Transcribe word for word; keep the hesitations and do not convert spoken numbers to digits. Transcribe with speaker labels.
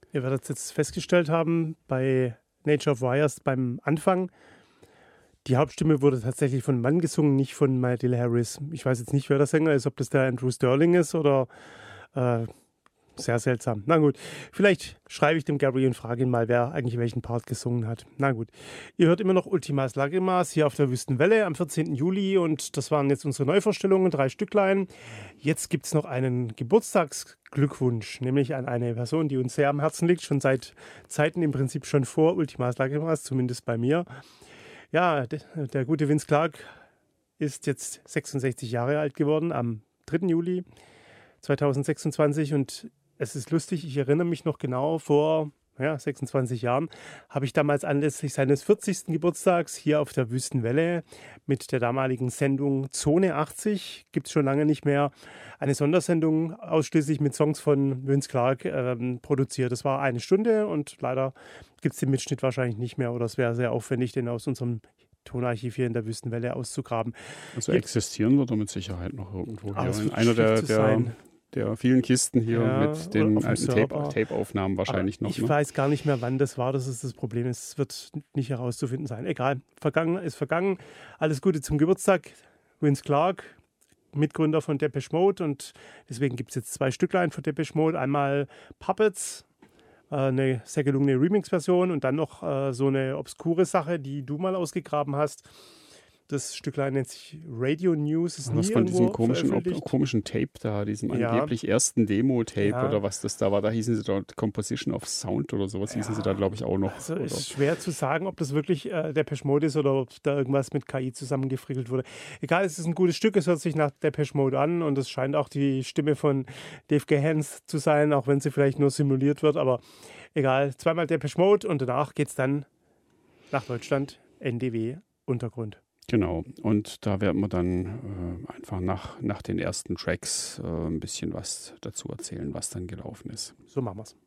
Speaker 1: Ihr werdet jetzt festgestellt haben, bei Nature of Wires beim Anfang, die Hauptstimme wurde tatsächlich von einem Mann gesungen, nicht von Mydell Harris. Ich weiß jetzt nicht, wer der Sänger ist, ob das der Andrew Sterling ist oder äh, sehr seltsam. Na gut, vielleicht schreibe ich dem Gary und frage ihn mal, wer eigentlich welchen Part gesungen hat. Na gut, ihr hört immer noch Ultimas Lagrimas hier auf der Wüstenwelle am vierzehnten Juli und das waren jetzt unsere Neuvorstellungen, drei Stücklein. Jetzt gibt es noch einen Geburtstagsglückwunsch, nämlich an eine Person, die uns sehr am Herzen liegt, schon seit Zeiten im Prinzip schon vor Ultimas Lagrimas, zumindest bei mir. Ja, der, der gute Vince Clarke ist jetzt sechsundsechzig Jahre alt geworden am dritten Juli zweitausendsechsundzwanzig und es ist lustig, ich erinnere mich noch genau, vor ja, sechsundzwanzig Jahren habe ich damals anlässlich seines vierzigsten Geburtstags hier auf der Wüstenwelle mit der damaligen Sendung Zone achtzig, gibt es schon lange nicht mehr, eine Sondersendung ausschließlich mit Songs von Vince Clarke ähm, produziert. Das war eine Stunde und leider gibt es den Mitschnitt wahrscheinlich nicht mehr oder es wäre sehr aufwendig, den aus unserem Tonarchiv hier in der Wüstenwelle auszugraben.
Speaker 2: Also existieren wird er mit Sicherheit noch irgendwo hier.
Speaker 1: Also
Speaker 2: In einer der, der, der vielen Kisten hier
Speaker 1: ja,
Speaker 2: mit den alten Tape, Tape-Aufnahmen wahrscheinlich
Speaker 1: Aber
Speaker 2: noch.
Speaker 1: Ich
Speaker 2: ne?
Speaker 1: weiß gar nicht mehr, wann das war. Das ist das Problem. Es wird nicht herauszufinden sein. Egal. Vergangen ist vergangen. Alles Gute zum Geburtstag. Vince Clarke, Mitgründer von Depeche Mode. Und deswegen gibt es jetzt zwei Stücklein von Depeche Mode. Einmal Puppets, äh, eine sehr gelungene Remix-Version und dann noch äh, so eine obskure Sache, die du mal ausgegraben hast. Das Stücklein nennt sich Radio News. Ist
Speaker 2: Was
Speaker 1: nie
Speaker 2: von diesem
Speaker 1: irgendwo
Speaker 2: komischen, ob,
Speaker 1: veröffentlicht.
Speaker 2: komischen Tape da, diesem
Speaker 1: Ja.
Speaker 2: angeblich ersten Demo-Tape
Speaker 1: Ja.
Speaker 2: oder was das da war. Da hießen sie dort Composition of Sound oder sowas, hießen
Speaker 1: Ja.
Speaker 2: sie da, glaube ich, auch noch.
Speaker 1: Also
Speaker 2: oder?
Speaker 1: ist schwer zu sagen, ob das wirklich äh, Depeche Mode ist oder ob da irgendwas mit K I zusammengefrickelt wurde. Egal, es ist ein gutes Stück, es hört sich nach Depeche Mode an und es scheint auch die Stimme von Dave Gahan zu sein, auch wenn sie vielleicht nur simuliert wird, aber egal. Zweimal Depeche Mode und danach geht es dann nach Deutschland, N D W, Untergrund.
Speaker 2: Genau, und da werden wir dann äh, einfach nach, nach den ersten Tracks äh, ein bisschen was dazu erzählen, was dann gelaufen ist.
Speaker 1: So machen wir es.